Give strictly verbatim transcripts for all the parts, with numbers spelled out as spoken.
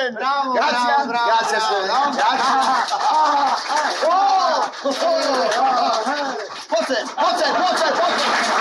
bien. Bravo, Gracias, bravo, gracias, bravo, Pojďte, pojďte, pojďte, pojďte.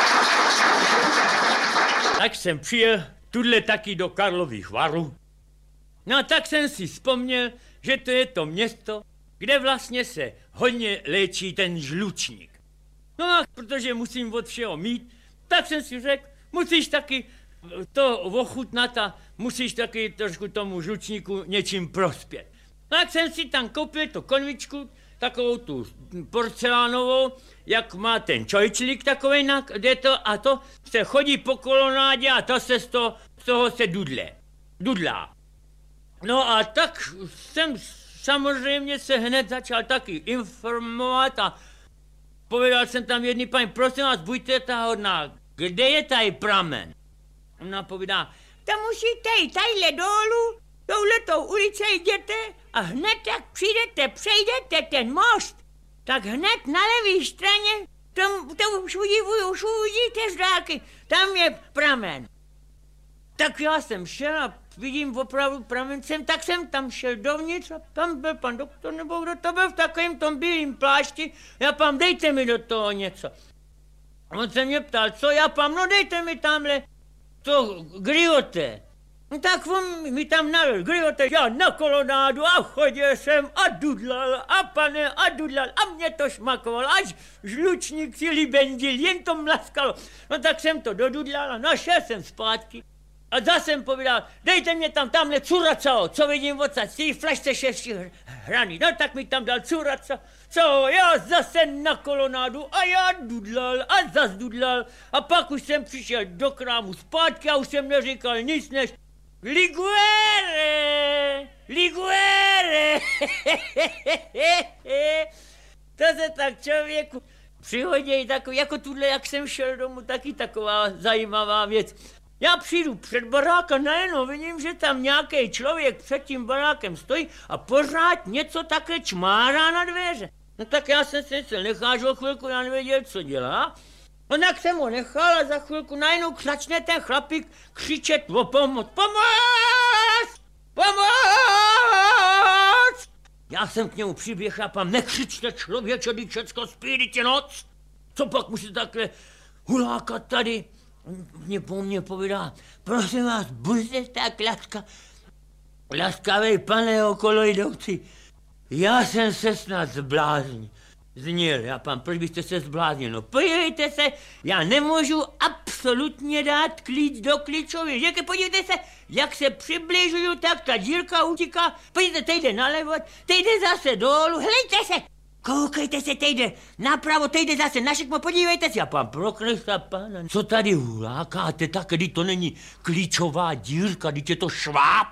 Tak jsem přijel tudle taky do Karlových Varů. No a tak jsem si vzpomněl, že to je to město, kde vlastně se hodně léčí ten žlučník. No a protože musím od všeho mít, tak jsem si řekl, musíš taky to ochutnat a musíš taky trošku tomu žlučníku něčím prospět. Tak jsem si tam koupil tu konvičku, takovou tu porcelánovou, jak má ten čojčlík takovej, kde to a to se chodí po kolonádě a to se z toho, z toho se dudle, dudlá. No a tak jsem samozřejmě se hned začal taky informovat a povedal jsem tam jedný paní, prosím vás, buďte ta hodná, kde je tady pramen? Ona povídá, to musíte jít tadyhle dolů, touhletou ulice jděte a hned jak přijdete, přejdete ten most, tak hned na levé straně, tam, tam už, udivuju, už uvidíte z dálky, tam je pramen. Tak já jsem šel a vidím opravdu pramencem, tak jsem tam šel dovnitř a tam byl pan doktor, nebo kdo to byl v takovém tom bílým plášti, já pám, dejte mi do toho něco. On se mě ptal, co já pám, no dejte mi tamhle to griote. No tak on mi tam nalil griote, já na kolonádu a chodil jsem a dudlal a pane a dudlal a mě to šmakoval, až žlučník si libendil, jen to mlaskalo. No tak jsem to dodudlal a našel jsem zpátky. A zase jsem povídal, dejte mě tam tamhle curacao, co vidím odsaď, z té flašce šesti hraní. No tak mi tam dal curacao, co já zase na kolonádu a já dudlal a zas dudlal. A pak už jsem přišel do krámu zpátky a už jsem neříkal nic než Liguere, Liguere. To se tak člověku přihodí takový, jako tuhle, jak jsem šel domů, taky taková zajímavá věc. Já přijdu před barák a najednou vidím, že tam nějaký člověk před tím barákem stojí a pořád něco také čmárá na dveře. No tak já jsem se nechážel chvilku, já nevěděl, co dělá. No tak jsem ho nechal a za chvilku najednou začne ten chlapík křičet o pomoc. Pomoc! Pomoc! Já jsem k němu přiběhl a pám, nekřičte člověče, když všecko spí, teď je noc. Co pak musíte takhle hulákat tady? Mě po mně povídá, prosím vás, buďte tak laska, laskavej, pane okolo jdoucí. Já jsem se snad zbláznil. Zněl, já pán, proč byste se zbláznil? No podívejte se, já nemůžu absolutně dát klíč do klíčově. Že podívejte se, jak se přibližuju, tak ta dírka utíká. Podívejte, teď jde nalevo, teď jde zase dolů, hlejte se. Koukejte se, teď jde napravo, teď jde zase na šikmo, podívejte se. A pán, pro Krista pána, co tady hulákáte tak, když to není klíčová dírka, když je to šváb?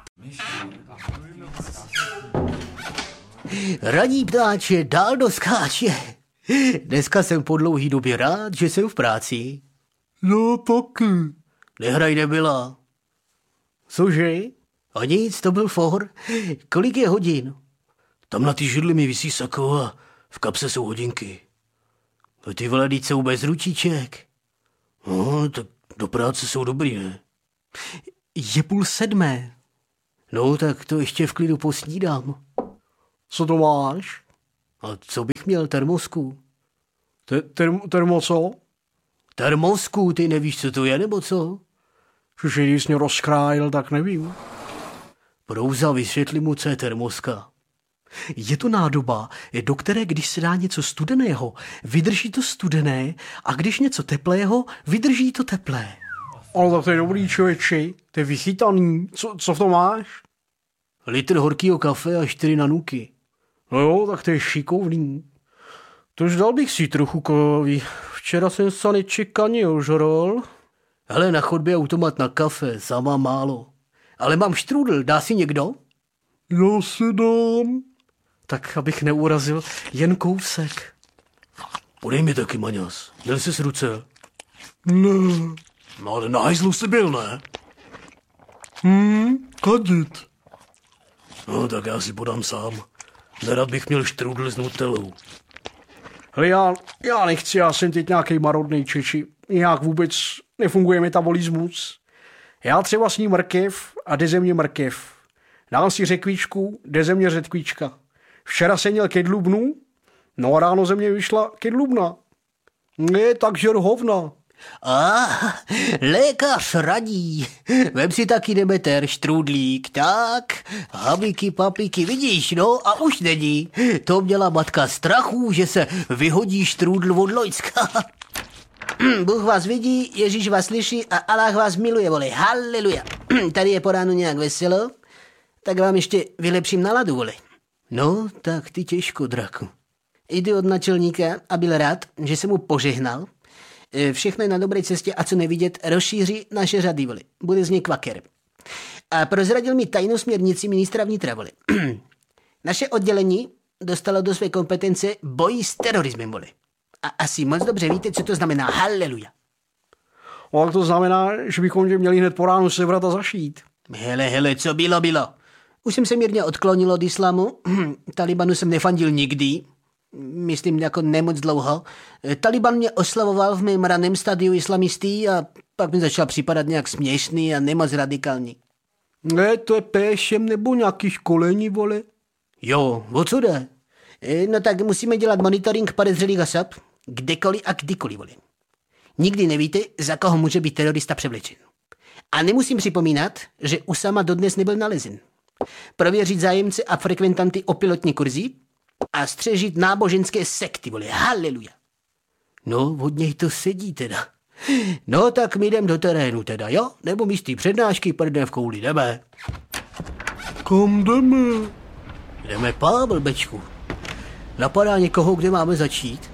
Ranní ptáče dál doskáče. Dneska jsem po dlouhý době rád, že jsem v práci. No taky. Nehraj nebyla. Cože? A nic, to byl for. Kolik je hodin? Tam na ty židli mi visí sako a v kapse jsou hodinky. A ty vladice bez ručiček. No, tak do práce jsou dobrý, ne? Je půl sedmé. No, tak to ještě v klidu posnídám. Co to máš? A co bych měl, termosku? Te- term- termo co? Termosku, ty nevíš, co to je, nebo co? Že když jsi mě rozkrájil, tak nevím. Prouza, vysvětli mu, co je termoska. Je to nádoba, do které když se dá něco studeného, vydrží to studené a když něco teplého, vydrží to teplé. Ale tak to je dobrý, člověči, to je vychytaný. Co, co v tom máš? Litr horkýho kafe a čtyři nanuky. No jo, tak to je šikovný. Tož dal bych si trochu kovy. Včera jsem se nečekaně ožrol. Hele, na chodbě automat na kafe, sama málo. Ale mám štrůdl, dá si někdo? Já si dám. Tak, abych neurazil, jen kousek. Podej mi taky, Maňas. Měl jsi z ruce? Ne. No ale na hajzlu jsi byl, ne? Hm, kadit. No tak já si podám sám. Nerad bych měl štrůdl s nutelou. Hele, já, já nechci, já jsem teď nějaký marodnej Čeči. Nějak vůbec nefunguje metabolismus. Já třeba sním mrkev a jde ze mě mrkev. Dám si řekvíčku, jde ze mě řetkvíčka. Včera jsem měl ke dlubnu, no a ráno ze mě vyšla ke dlubna. Ne, tak žer hovna. A lékař radí. Vem si taky Demeter, štrůdlík, tak, habiky, papiky, vidíš, no a už není. To měla matka strachu, že se vyhodí štrůdl od Lojcka. Bůh vás vidí, Ježíš vás slyší a Allah vás miluje, vole, haleluja. Tady je po ránu nějak veselo, tak vám ještě vylepším náladu, vole. No, tak ty těžko, draku. Jdu od načelníka a byl rád, že jsem mu požehnal. Všechno je na dobré cestě a co nevidět, rozšíří naše řady, vole. Bude z něj kvaker. A prozradil mi tajnou směrnici ministra vnitra, vole. Naše oddělení dostalo do své kompetence boj s terorismem, vole. A asi moc dobře víte, co to znamená. Haleluja. Ale to znamená, že bychom tě měli hned po ránu sebrat a zašít. Hele, hele, co bylo, bylo. Už jsem se mírně odklonil od islámu. Talibanu jsem nefandil nikdy. Myslím, jako nemoc dlouho. Taliban mě oslavoval v mém raném stadiu islamistí a pak mi začal připadat nějak směšný a nemoc radikální. Ne, to je péšem nebo nějaký školení, vole? Jo, o co jde? No tak musíme dělat monitoring podezřelých osob, kdekoliv a kdykoliv, vole. Nikdy nevíte, za koho může být terorista převlečen. A nemusím připomínat, že Usama dodnes nebyl nalezen. Prověřit zájemce a frekventanty o pilotní kurzy a střežit náboženské sekty, vole, haleluja. No, od něj to sedí teda. No, tak my jdem do terénu teda, jo? Nebo místí přednášky prdne v kouli, jdeme. Kam jdeme? Jdeme pá, blbečku. Napadá někoho, kde máme začít?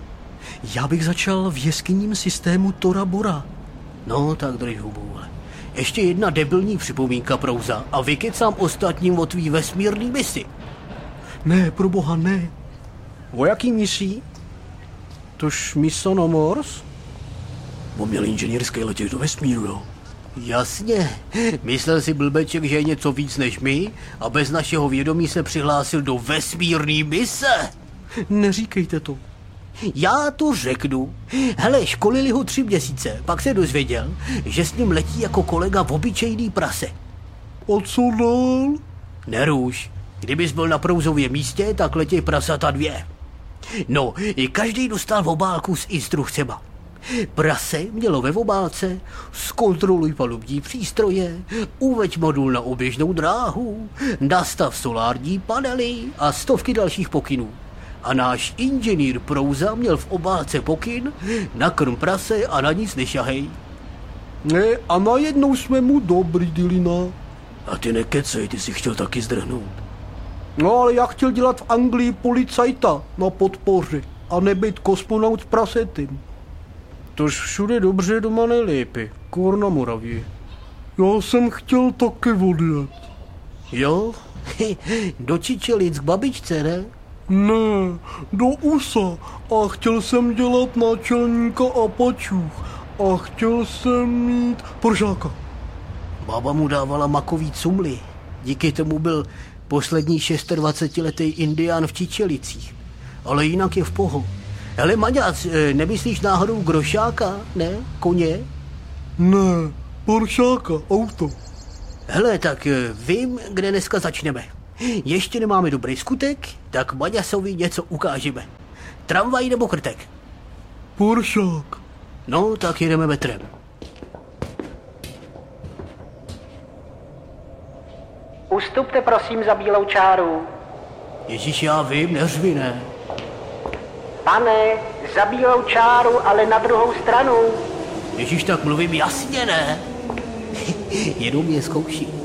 Já bych začal v jeskyním systému Tora Bora. No, tak drž hubu, vole. Ještě jedna debilní připomínka, Prouza, a vykecám ostatním o tvý vesmírný misi. Ne, pro boha, ne. O jaký misí? Tož Misonomors? On měl inženýrské letět do vesmíru, jo. Jasně. Myslel si blbeček, že je něco víc než my a bez našeho vědomí se přihlásil do vesmírný mise. Neříkejte to. Já to řeknu. Hele, školili ho tři měsíce, pak se dozvěděl, že s ním letí jako kolega v obyčejný prase. A co dál? Nerůž. Kdybys byl na Prouzově místě, tak letěj prasata dvě. No, i každý dostal v obálku s instrukcema. Prase mělo ve obálce: zkontroluj palubní přístroje, uveď modul na oběžnou dráhu, nastav solární panely a stovky dalších pokynů. A náš inženýr Prouza měl v obálce pokyn: nakrm prase a na nic nešahej. Ne, a najednou jsme mu dobrý, Dilina. A ty nekecej, ty si chtěl taky zdrhnout. No, ale já chtěl dělat v Anglii policajta na podpoře a nebejt kosmonaut s prasetem. Tož všude dobře, doma nejlépe. Kůr na Moravě. Já jsem chtěl taky odjet. Jo? Do Čičelic k babičce, ne? Ne, do U S A a chtěl jsem dělat náčelníka Apačů a chtěl jsem mít pršáka. Baba mu dávala makový cumly. Díky tomu byl poslední dvacetišestiletý indián v Čičelicích. Ale jinak je v poho. Hele, Maďac, nemyslíš náhodou grošáka, ne? Koně? Ne, pršáka, auto. Hele, tak vím, kde dneska začneme. Ještě nemáme dobrý skutek, tak Maďasovi něco ukážeme. Tramvaj nebo krtek? Pršák. No, tak jedeme metrem. Ustupte prosím za bílou čáru. Ježíš, já vím, neřvi, ne. Pane, za bílou čáru, ale na druhou stranu. Ježíš, tak mluvím jasně, ne. Jenom mě zkouší.